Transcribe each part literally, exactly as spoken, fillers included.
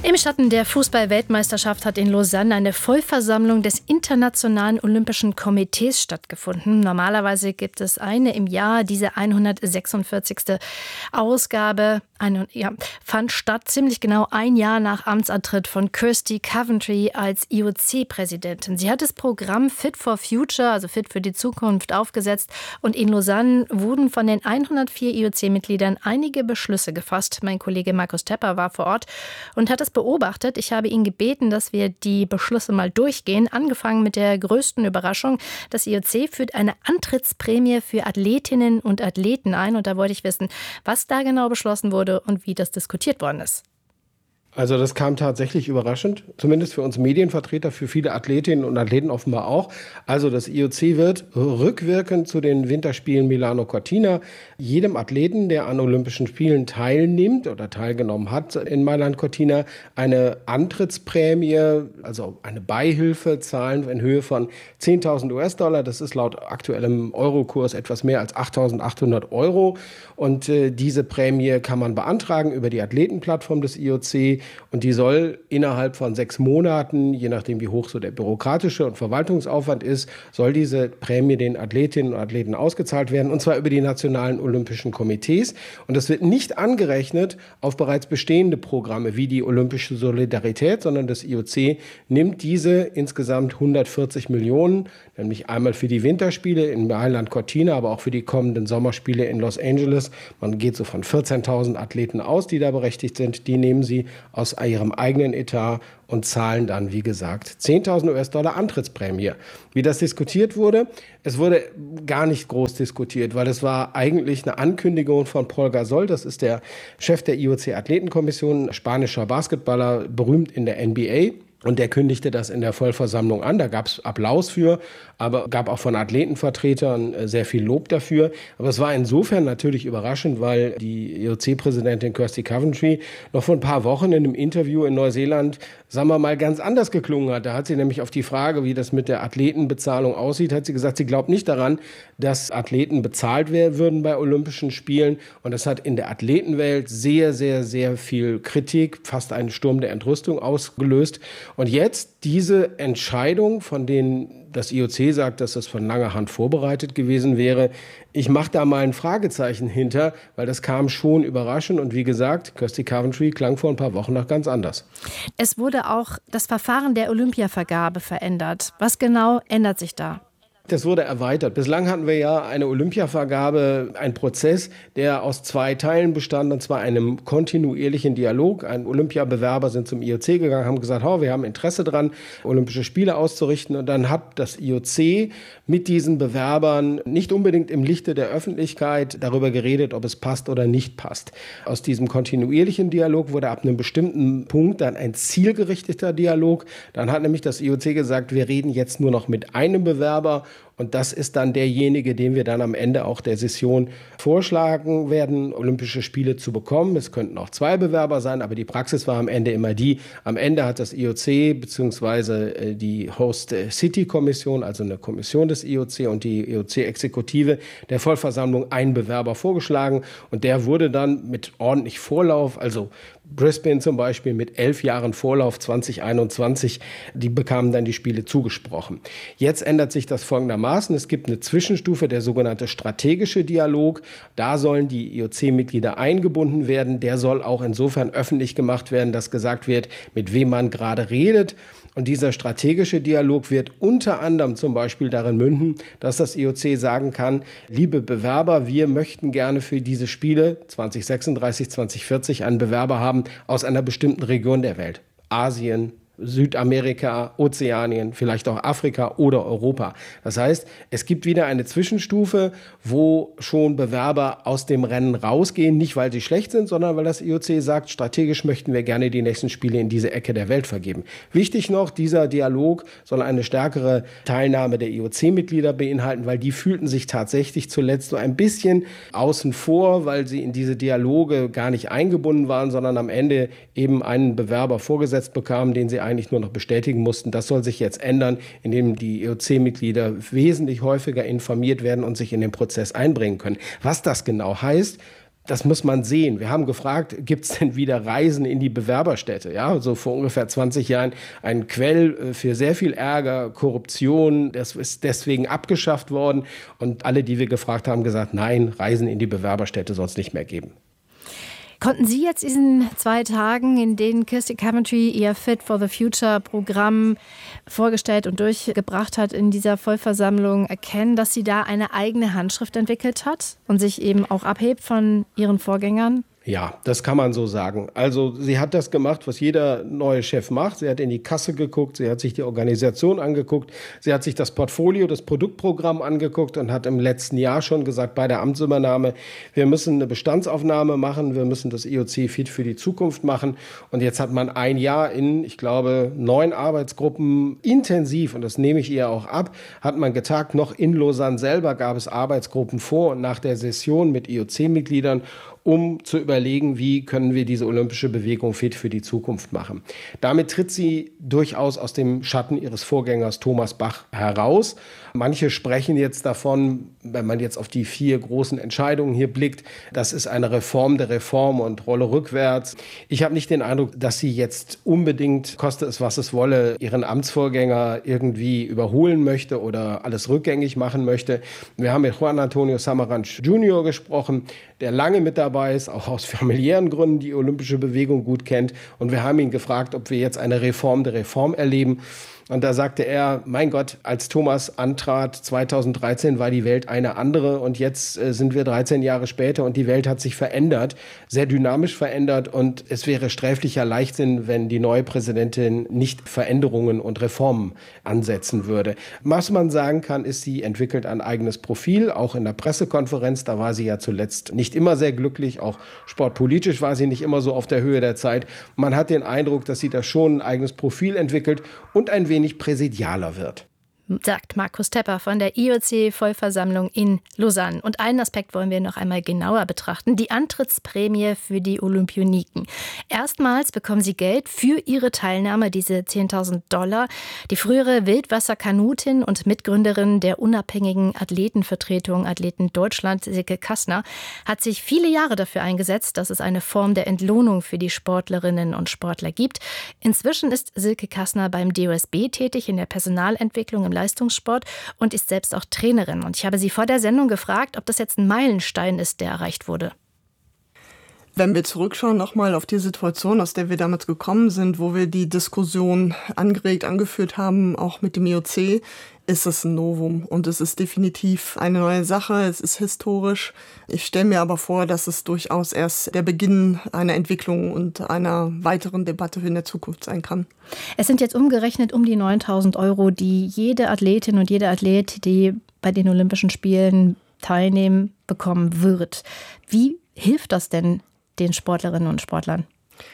Im Schatten der Fußball-Weltmeisterschaft hat in Lausanne eine Vollversammlung des Internationalen Olympischen Komitees stattgefunden. Normalerweise gibt es eine im Jahr. Diese hundertsechsundvierzigste Ausgabe eine, ja, fand statt ziemlich genau ein Jahr nach Amtsantritt von Kirsty Coventry als I O C-Präsidentin. Sie hat das Programm Fit for Future, also Fit für die Zukunft, aufgesetzt. Und in Lausanne wurden von den hundertvier I O C-Mitgliedern einige Beschlüsse gefasst. Mein Kollege Markus Tepper war vor Ort und hat das beobachtet. Ich habe ihn gebeten, dass wir die Beschlüsse mal durchgehen. Angefangen mit der größten Überraschung. Das I O C führt eine Antrittsprämie für Athletinnen und Athleten ein. Und da wollte ich wissen, was da genau beschlossen wurde und wie das diskutiert worden ist. Also das kam tatsächlich überraschend, zumindest für uns Medienvertreter, für viele Athletinnen und Athleten offenbar auch. Also das I O C wird rückwirkend zu den Winterspielen Milano Cortina jedem Athleten, der an Olympischen Spielen teilnimmt oder teilgenommen hat in Mailand Cortina, eine Antrittsprämie, also eine Beihilfe zahlen in Höhe von zehntausend US-Dollar. Das ist laut aktuellem Eurokurs etwas mehr als achttausendachthundert Euro. Und äh, diese Prämie kann man beantragen über die Athletenplattform des I O C. Und die soll innerhalb von sechs Monaten, je nachdem wie hoch so der bürokratische und Verwaltungsaufwand ist, soll diese Prämie den Athletinnen und Athleten ausgezahlt werden, und zwar über die nationalen Olympischen Komitees. Und das wird nicht angerechnet auf bereits bestehende Programme wie die Olympische Solidarität, sondern das I O C nimmt diese insgesamt hundertvierzig Millionen, nämlich einmal für die Winterspiele in Mailand Cortina, aber auch für die kommenden Sommerspiele in Los Angeles. Man geht so von vierzehntausend Athleten aus, die da berechtigt sind. Die nehmen sie aus ihrem eigenen Etat und zahlen dann, wie gesagt, zehntausend US-Dollar Antrittsprämie. Wie das diskutiert wurde, es wurde gar nicht groß diskutiert, weil es war eigentlich eine Ankündigung von Paul Gasol, das ist der Chef der I O C-Athletenkommission, spanischer Basketballer, berühmt in der N B A. Und der kündigte das in der Vollversammlung an. Da gab es Applaus für, aber gab auch von Athletenvertretern sehr viel Lob dafür. Aber es war insofern natürlich überraschend, weil die I O C-Präsidentin Kirsty Coventry noch vor ein paar Wochen in einem Interview in Neuseeland, sagen wir mal, ganz anders geklungen hat. Da hat sie nämlich auf die Frage, wie das mit der Athletenbezahlung aussieht, hat sie gesagt, sie glaubt nicht daran, dass Athleten bezahlt werden würden bei Olympischen Spielen. Und das hat in der Athletenwelt sehr, sehr, sehr viel Kritik, fast einen Sturm der Entrüstung ausgelöst. Und jetzt diese Entscheidung, von denen das I O C sagt, dass das von langer Hand vorbereitet gewesen wäre. Ich mache da mal ein Fragezeichen hinter, weil das kam schon überraschend. Und wie gesagt, Kirsty Coventry klang vor ein paar Wochen noch ganz anders. Es wurde auch das Verfahren der Olympiavergabe verändert. Was genau ändert sich da? Das wurde erweitert. Bislang hatten wir ja eine Olympiavergabe, einen Prozess, der aus zwei Teilen bestand, und zwar einem kontinuierlichen Dialog. Ein Olympiabewerber sind zum I O C gegangen, haben gesagt, oh, wir haben Interesse daran, Olympische Spiele auszurichten. Und dann hat das I O C mit diesen Bewerbern nicht unbedingt im Lichte der Öffentlichkeit darüber geredet, ob es passt oder nicht passt. Aus diesem kontinuierlichen Dialog wurde ab einem bestimmten Punkt dann ein zielgerichteter Dialog. Dann hat nämlich das I O C gesagt, wir reden jetzt nur noch mit einem Bewerber. Und das ist dann derjenige, den wir dann am Ende auch der Session vorschlagen werden, Olympische Spiele zu bekommen. Es könnten auch zwei Bewerber sein, aber die Praxis war am Ende immer die. Am Ende hat das I O C bzw. die Host City Kommission, also eine Kommission des I O C und die I O C-Exekutive der Vollversammlung einen Bewerber vorgeschlagen. Und der wurde dann mit ordentlich Vorlauf, also Brisbane zum Beispiel mit elf Jahren Vorlauf zwanzig einundzwanzig, die bekamen dann die Spiele zugesprochen. Jetzt ändert sich das folgendermaßen. Es gibt eine Zwischenstufe, der sogenannte strategische Dialog. Da sollen die I O C-Mitglieder eingebunden werden. Der soll auch insofern öffentlich gemacht werden, dass gesagt wird, mit wem man gerade redet. Und dieser strategische Dialog wird unter anderem zum Beispiel darin münden, dass das I O C sagen kann, liebe Bewerber, wir möchten gerne für diese Spiele zwanzig sechsunddreißig, zwanzig vierzig einen Bewerber haben aus einer bestimmten Region der Welt. Asien, Südamerika, Ozeanien, vielleicht auch Afrika oder Europa. Das heißt, es gibt wieder eine Zwischenstufe, wo schon Bewerber aus dem Rennen rausgehen, nicht weil sie schlecht sind, sondern weil das I O C sagt, strategisch möchten wir gerne die nächsten Spiele in diese Ecke der Welt vergeben. Wichtig noch, dieser Dialog soll eine stärkere Teilnahme der I O C-Mitglieder beinhalten, weil die fühlten sich tatsächlich zuletzt so ein bisschen außen vor, weil sie in diese Dialoge gar nicht eingebunden waren, sondern am Ende eben einen Bewerber vorgesetzt bekamen, den sie eigentlich nur noch bestätigen mussten. Das soll sich jetzt ändern, indem die I O C-Mitglieder wesentlich häufiger informiert werden und sich in den Prozess einbringen können. Was das genau heißt, Das muss man sehen. Wir haben gefragt, gibt es denn wieder Reisen in die Bewerberstädte? Ja, so vor ungefähr zwanzig Jahren ein Quell für sehr viel Ärger, Korruption. Das ist deswegen abgeschafft worden. Und alle, die wir gefragt haben, gesagt, nein, Reisen in die Bewerberstädte soll es nicht mehr geben. Konnten Sie jetzt diesen zwei Tagen, in denen Kirsty Coventry ihr Fit for the Future Programm vorgestellt und durchgebracht hat in dieser Vollversammlung, erkennen, dass sie da eine eigene Handschrift entwickelt hat und sich eben auch abhebt von ihren Vorgängern? Ja, das kann man so sagen. Also sie hat das gemacht, was jeder neue Chef macht. Sie hat in die Kasse geguckt, sie hat sich die Organisation angeguckt, sie hat sich das Portfolio, das Produktprogramm angeguckt und hat im letzten Jahr schon gesagt, bei der Amtsübernahme, wir müssen eine Bestandsaufnahme machen, wir müssen das I O C fit für die Zukunft machen. Und jetzt hat man ein Jahr in, ich glaube, neun Arbeitsgruppen intensiv, und das nehme ich ihr auch ab, hat man getagt. Noch in Lausanne selber gab es Arbeitsgruppen vor und nach der Session mit I O C-Mitgliedern, um zu überlegen, wie können wir diese olympische Bewegung fit für die Zukunft machen. Damit tritt sie durchaus aus dem Schatten ihres Vorgängers Thomas Bach heraus. Manche sprechen jetzt davon, wenn man jetzt auf die vier großen Entscheidungen hier blickt, das ist eine Reform der Reform und Rolle rückwärts. Ich habe nicht den Eindruck, dass sie jetzt unbedingt, koste es was es wolle, ihren Amtsvorgänger irgendwie überholen möchte oder alles rückgängig machen möchte. Wir haben mit Juan Antonio Samaranch Junior gesprochen, der lange mit dabei ist, auch aus familiären Gründen die olympische Bewegung gut kennt. Und wir haben ihn gefragt, ob wir jetzt eine Reform der Reform erleben. Und da sagte er, mein Gott, als Thomas antrat zweitausenddreizehn war die Welt eine andere und jetzt äh, sind wir dreizehn Jahre später und die Welt hat sich verändert, sehr dynamisch verändert, und es wäre sträflicher Leichtsinn, wenn die neue Präsidentin nicht Veränderungen und Reformen ansetzen würde. Was man sagen kann, ist, sie entwickelt ein eigenes Profil, auch in der Pressekonferenz, da war sie ja zuletzt nicht immer sehr glücklich, auch sportpolitisch war sie nicht immer so auf der Höhe der Zeit. Man hat den Eindruck, dass sie da schon ein eigenes Profil entwickelt und ein wenig präsidialer wird. Sagt Markus Tepper von der I O C-Vollversammlung in Lausanne. Und einen Aspekt wollen wir noch einmal genauer betrachten: die Antrittsprämie für die Olympioniken. Erstmals bekommen sie Geld für ihre Teilnahme, diese zehntausend Dollar. Die frühere Wildwasserkanutin und Mitgründerin der unabhängigen Athletenvertretung Athleten Deutschland, Silke Kassner, hat sich viele Jahre dafür eingesetzt, dass es eine Form der Entlohnung für die Sportlerinnen und Sportler gibt. Inzwischen ist Silke Kassner beim D O S B tätig in der Personalentwicklung im Leistungssport und ist selbst auch Trainerin. Und ich habe sie vor der Sendung gefragt, ob das jetzt ein Meilenstein ist, der erreicht wurde. Wenn wir zurückschauen nochmal auf die Situation, aus der wir damals gekommen sind, wo wir die Diskussion angeregt, angeführt haben, auch mit dem I O C, ist es ein Novum. Und es ist definitiv eine neue Sache, es ist historisch. Ich stelle mir aber vor, dass es durchaus erst der Beginn einer Entwicklung und einer weiteren Debatte in der Zukunft sein kann. Es sind jetzt umgerechnet um die neuntausend Euro, die jede Athletin und jeder Athlet, die bei den Olympischen Spielen teilnehmen, bekommen wird. Wie hilft das denn den Sportlerinnen und Sportlern?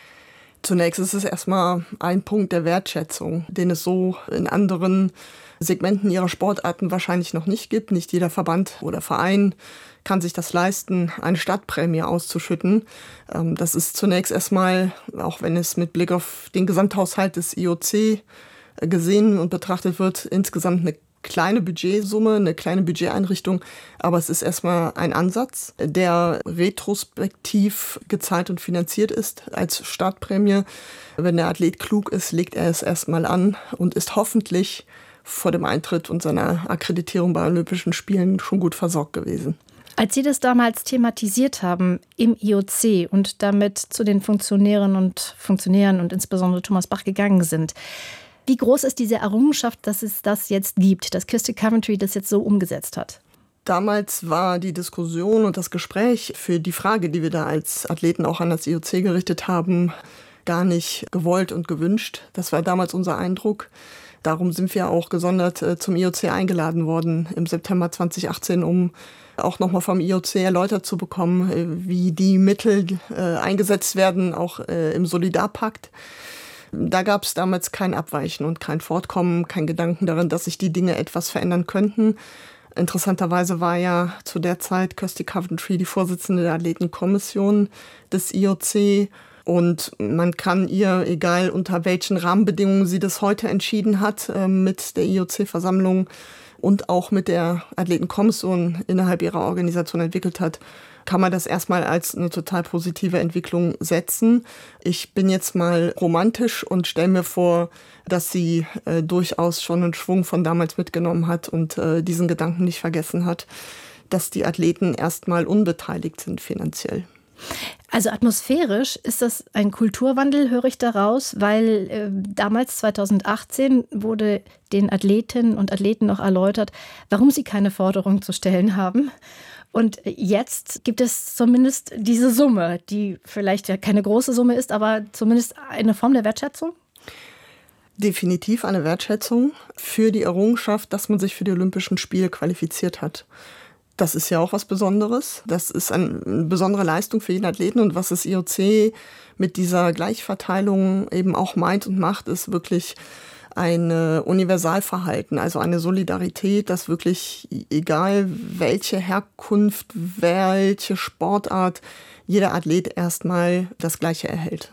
Zunächst ist es erstmal ein Punkt der Wertschätzung, den es so in anderen Segmenten ihrer Sportarten wahrscheinlich noch nicht gibt. Nicht jeder Verband oder Verein kann sich das leisten, eine Startprämie auszuschütten. Das ist zunächst erstmal, auch wenn es mit Blick auf den Gesamthaushalt des I O C gesehen und betrachtet wird, insgesamt eine kleine Budgetsumme, eine kleine Budgeteinrichtung, aber es ist erstmal ein Ansatz, der retrospektiv gezahlt und finanziert ist als Startprämie. Wenn der Athlet klug ist, legt er es erstmal an und ist hoffentlich vor dem Eintritt und seiner Akkreditierung bei Olympischen Spielen schon gut versorgt gewesen. Als Sie das damals thematisiert haben im I O C und damit zu den Funktionären und Funktionären und insbesondere Thomas Bach gegangen sind, wie groß ist diese Errungenschaft, dass es das jetzt gibt, dass Kirsty Coventry das jetzt so umgesetzt hat? Damals war die Diskussion und das Gespräch für die Frage, die wir da als Athleten auch an das I O C gerichtet haben, gar nicht gewollt und gewünscht. Das war damals unser Eindruck. Darum sind wir auch gesondert äh, zum I O C eingeladen worden im September zweitausendachtzehn, um auch nochmal vom I O C erläutert zu bekommen, äh, wie die Mittel äh, eingesetzt werden, auch äh, im Solidarpakt. Da gab es damals kein Abweichen und kein Fortkommen, kein Gedanken darin, dass sich die Dinge etwas verändern könnten. Interessanterweise war ja zu der Zeit Kirsty Coventry die Vorsitzende der Athletenkommission des I O C. Und man kann ihr, egal unter welchen Rahmenbedingungen sie das heute entschieden hat, mit der I O C-Versammlung und auch mit der Athletenkommission innerhalb ihrer Organisation entwickelt hat, kann man das erstmal als eine total positive Entwicklung setzen. Ich bin jetzt mal romantisch und stelle mir vor, dass sie äh, durchaus schon einen Schwung von damals mitgenommen hat und äh, diesen Gedanken nicht vergessen hat, dass die Athleten erstmal unbeteiligt sind finanziell. Also atmosphärisch ist das ein Kulturwandel, höre ich daraus, weil äh, damals zweitausendachtzehn wurde den Athletinnen und Athleten noch erläutert, warum sie keine Forderung zu stellen haben. Und jetzt gibt es zumindest diese Summe, die vielleicht ja keine große Summe ist, aber zumindest eine Form der Wertschätzung? Definitiv eine Wertschätzung für die Errungenschaft, dass man sich für die Olympischen Spiele qualifiziert hat. Das ist ja auch was Besonderes. Das ist eine besondere Leistung für jeden Athleten. Und was das I O C mit dieser Gleichverteilung eben auch meint und macht, ist wirklich ein Universalverhalten, also eine Solidarität, dass wirklich, egal welche Herkunft, welche Sportart, jeder Athlet erstmal das Gleiche erhält.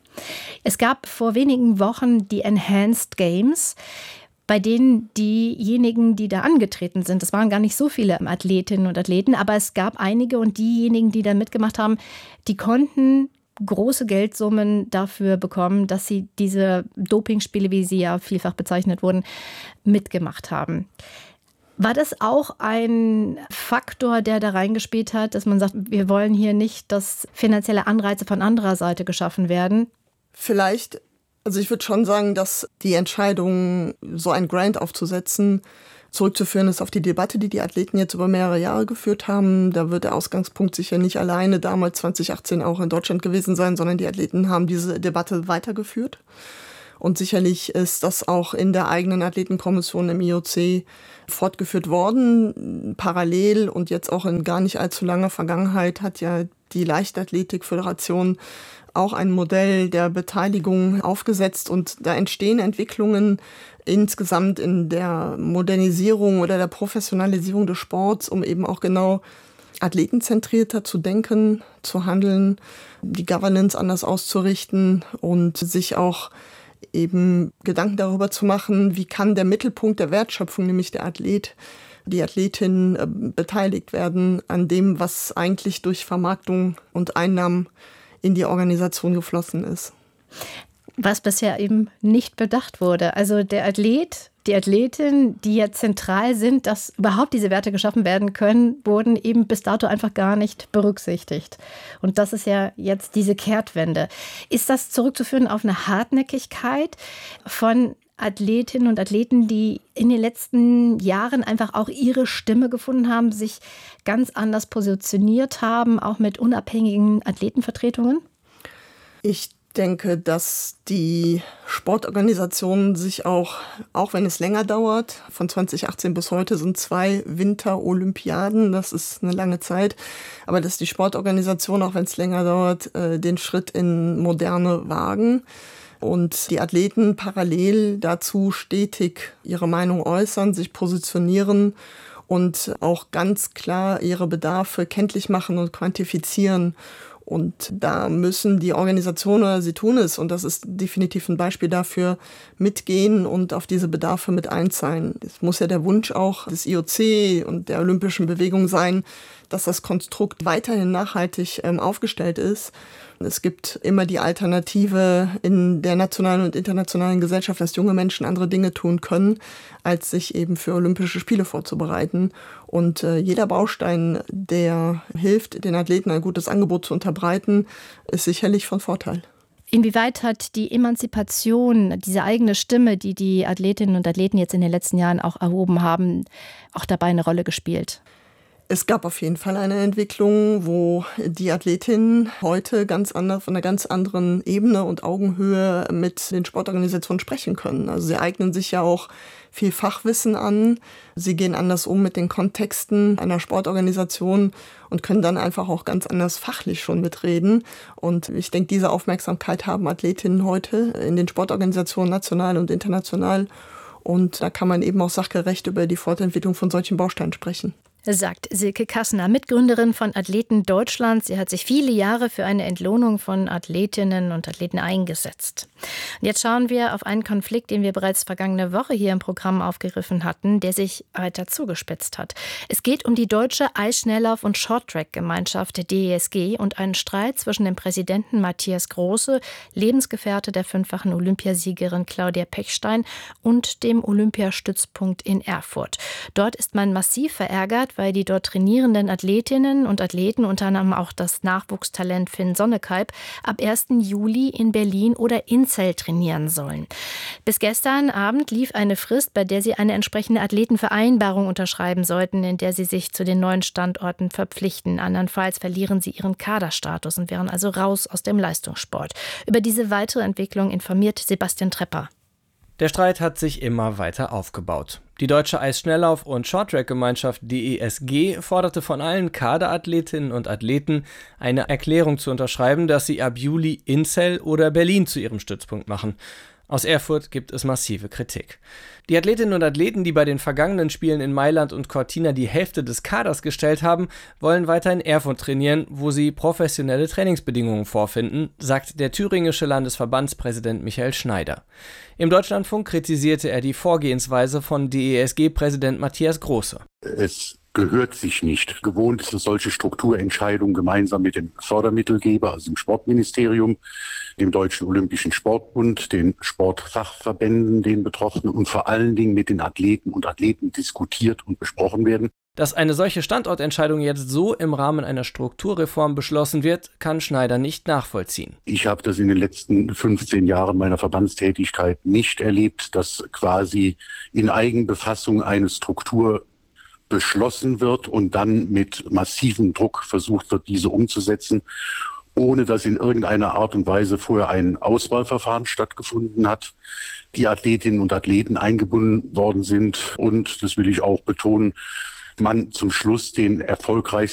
Es gab vor wenigen Wochen die Enhanced Games, bei denen diejenigen, die da angetreten sind, das waren gar nicht so viele Athletinnen und Athleten, aber es gab einige und diejenigen, die da mitgemacht haben, die konnten große Geldsummen dafür bekommen, dass sie diese Dopingspiele, wie sie ja vielfach bezeichnet wurden, mitgemacht haben. War das auch ein Faktor, der da reingespielt hat, dass man sagt, wir wollen hier nicht, dass finanzielle Anreize von anderer Seite geschaffen werden? Vielleicht, also ich würde schon sagen, dass die Entscheidung, so ein Grant aufzusetzen, zurückzuführen ist auf die Debatte, die die Athleten jetzt über mehrere Jahre geführt haben. Da wird der Ausgangspunkt sicher nicht alleine damals zwanzig achtzehn auch in Deutschland gewesen sein, sondern die Athleten haben diese Debatte weitergeführt. Und sicherlich ist das auch in der eigenen Athletenkommission im I O C fortgeführt worden. Parallel und jetzt auch in gar nicht allzu langer Vergangenheit hat ja die Leichtathletikföderation auch ein Modell der Beteiligung aufgesetzt. Und da entstehen Entwicklungen insgesamt in der Modernisierung oder der Professionalisierung des Sports, um eben auch genau athletenzentrierter zu denken, zu handeln, die Governance anders auszurichten und sich auch eben Gedanken darüber zu machen, wie kann der Mittelpunkt der Wertschöpfung, nämlich der Athlet, die Athletin, äh, beteiligt werden an dem, was eigentlich durch Vermarktung und Einnahmen in die Organisation geflossen ist. Was bisher eben nicht bedacht wurde. Also der Athlet, die Athletin, die ja zentral sind, dass überhaupt diese Werte geschaffen werden können, wurden eben bis dato einfach gar nicht berücksichtigt. Und das ist ja jetzt diese Kehrtwende. Ist das zurückzuführen auf eine Hartnäckigkeit von Athletinnen und Athleten, die in den letzten Jahren einfach auch ihre Stimme gefunden haben, sich ganz anders positioniert haben, auch mit unabhängigen Athletenvertretungen? Ich denke, dass die Sportorganisationen sich auch, auch wenn es länger dauert, von zwanzig achtzehn bis heute sind zwei Winterolympiaden, das ist eine lange Zeit, aber dass die Sportorganisationen, auch wenn es länger dauert, den Schritt in Moderne wagen und die Athleten parallel dazu stetig ihre Meinung äußern, sich positionieren und auch ganz klar ihre Bedarfe kenntlich machen und quantifizieren. Und da müssen die Organisationen, oder sie tun es, und das ist definitiv ein Beispiel dafür, mitgehen und auf diese Bedarfe mit einzahlen. Es muss ja der Wunsch auch des I O C und der olympischen Bewegung sein, dass das Konstrukt weiterhin nachhaltig ähm, aufgestellt ist. Es gibt immer die Alternative in der nationalen und internationalen Gesellschaft, dass junge Menschen andere Dinge tun können, als sich eben für Olympische Spiele vorzubereiten. Und äh, jeder Baustein, der hilft, den Athleten ein gutes Angebot zu unterbreiten, ist sicherlich von Vorteil. Inwieweit hat die Emanzipation, diese eigene Stimme, die die Athletinnen und Athleten jetzt in den letzten Jahren auch erhoben haben, auch dabei eine Rolle gespielt? Es gab auf jeden Fall eine Entwicklung, wo die Athletinnen heute ganz anders, von einer ganz anderen Ebene und Augenhöhe mit den Sportorganisationen sprechen können. Also sie eignen sich ja auch viel Fachwissen an. Sie gehen anders um mit den Kontexten einer Sportorganisation und können dann einfach auch ganz anders fachlich schon mitreden. Und ich denke, diese Aufmerksamkeit haben Athletinnen heute in den Sportorganisationen national und international. Und da kann man eben auch sachgerecht über die Fortentwicklung von solchen Bausteinen sprechen. sagt Silke Kassner, Mitgründerin von Athleten Deutschland. Sie hat sich viele Jahre für eine Entlohnung von Athletinnen und Athleten eingesetzt. Und jetzt schauen wir auf einen Konflikt, den wir bereits vergangene Woche hier im Programm aufgegriffen hatten, der sich weiter zugespitzt hat. Es geht um die deutsche Eisschnelllauf- und Shorttrack-Gemeinschaft D E S G und einen Streit zwischen dem Präsidenten Matthias Große, Lebensgefährte der fünffachen Olympiasiegerin Claudia Pechstein, und dem Olympiastützpunkt in Erfurt. Dort ist man massiv verärgert, weil die dort trainierenden Athletinnen und Athleten, unter anderem auch das Nachwuchstalent Finn Sonnekalb, ab ersten Juli in Berlin oder Inzell trainieren sollen. Bis gestern Abend lief eine Frist, bei der sie eine entsprechende Athletenvereinbarung unterschreiben sollten, in der sie sich zu den neuen Standorten verpflichten. Andernfalls verlieren sie ihren Kaderstatus und wären also raus aus dem Leistungssport. Über diese weitere Entwicklung informiert Sebastian Trepper. Der Streit hat sich immer weiter aufgebaut. Die deutsche Eisschnelllauf- und Shorttrack-Gemeinschaft D E S G forderte von allen Kaderathletinnen und Athleten, eine Erklärung zu unterschreiben, dass sie ab Juli Inzell oder Berlin zu ihrem Stützpunkt machen. Aus Erfurt gibt es massive Kritik. Die Athletinnen und Athleten, die bei den vergangenen Spielen in Mailand und Cortina die Hälfte des Kaders gestellt haben, wollen weiter in Erfurt trainieren, wo sie professionelle Trainingsbedingungen vorfinden, sagt der thüringische Landesverbandspräsident Michael Schneider. Im Deutschlandfunk kritisierte er die Vorgehensweise von D E S G-Präsident Matthias Große. Es gehört sich nicht. Gewohnt ist es, solche Strukturentscheidungen gemeinsam mit dem Fördermittelgeber, also dem Sportministerium, dem Deutschen Olympischen Sportbund, den Sportfachverbänden, den Betroffenen und vor allen Dingen mit den Athleten und Athleten diskutiert und besprochen werden. Dass eine solche Standortentscheidung jetzt so im Rahmen einer Strukturreform beschlossen wird, kann Schneider nicht nachvollziehen. Ich habe das in den letzten fünfzehn Jahren meiner Verbandstätigkeit nicht erlebt, dass quasi in Eigenbefassung eine Struktur beschlossen wird und dann mit massivem Druck versucht wird, diese umzusetzen, ohne dass in irgendeiner Art und Weise vorher ein Auswahlverfahren stattgefunden hat, die Athletinnen und Athleten eingebunden worden sind und, das will ich auch betonen, man zum Schluss den erfolgreichsten